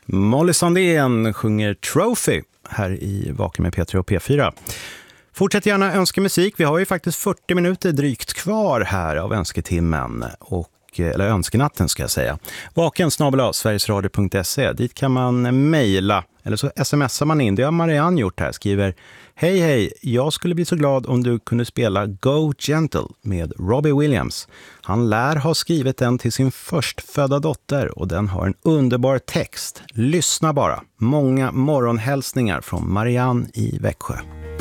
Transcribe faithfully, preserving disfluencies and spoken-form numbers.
Molly Sandén sjunger Trophy här i Vaken med P tre och P fyra. Fortsätt gärna önska musik. Vi har ju faktiskt fyrtio minuter drygt kvar här av önsketimmen. Och, eller önskenatten ska jag säga. Vaken snabel-a sverigesradio punkt se. Dit kan man mejla. Eller så smsar man in. Det har Marianne gjort här. Skriver: Hej hej, jag skulle bli så glad om du kunde spela Go Gentle med Robbie Williams. Han lär ha skrivit den till sin förstfödda dotter och den har en underbar text. Lyssna bara. Många morgonhälsningar från Marianne i Växjö.